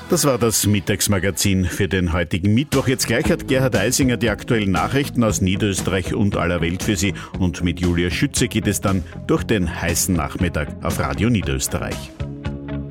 Das war das Mittagsmagazin für den heutigen Mittwoch. Jetzt gleich hat Gerhard Eisinger die aktuellen Nachrichten aus Niederösterreich und aller Welt für Sie. Und mit Julia Schütze geht es dann durch den heißen Nachmittag auf Radio Niederösterreich.